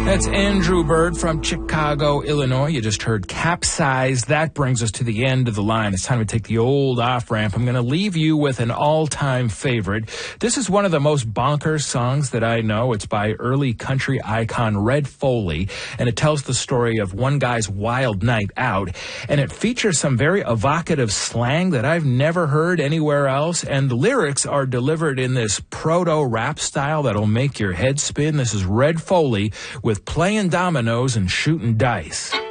That's Andrew Bird from Chicago, Illinois. You just heard Capsize. That brings us to the end of the line. It's time to take the old off-ramp. I'm going to leave you with an all-time favorite. This is one of the most bonkers songs that I know. It's by early country icon Red Foley, and it tells the story of one guy's wild night out. And it features some very evocative slang that I've never heard anywhere else, and the lyrics are delivered in this proto-rap style that'll make your head spin. This is Red Foley with Playing Dominoes and Shooting Dice.